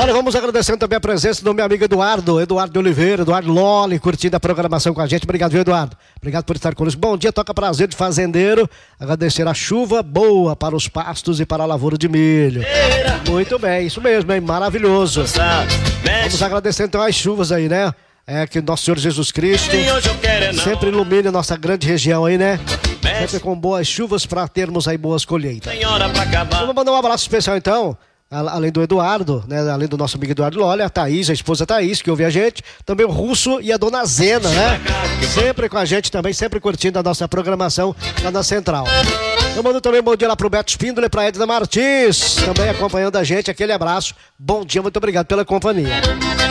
Olha, vamos agradecendo também a presença do meu amigo Eduardo de Oliveira, Eduardo Loli, curtindo a programação com a gente. Obrigado, viu, Eduardo? Obrigado por estar conosco. Bom dia, toca prazer de fazendeiro. Agradecer a chuva boa para os pastos e para a lavoura de milho. Muito bem, isso mesmo, hein? Maravilhoso. Vamos agradecer então as chuvas aí, né? Que o nosso Senhor Jesus Cristo sempre ilumine a nossa grande região aí, né? Sempre com boas chuvas para termos aí boas colheitas. Vamos mandar um abraço especial então, além do Eduardo, né? Além do nosso amigo Eduardo Lolli, a Thaís, a esposa Thaís, que ouve a gente, também o Russo e a dona Zena, né? Sempre com a gente também, sempre curtindo a nossa programação lá na Central. Eu mando também um bom dia lá pro Beto Espíndola e pra Edna Martins, também acompanhando a gente. Aquele abraço, bom dia, muito obrigado pela companhia.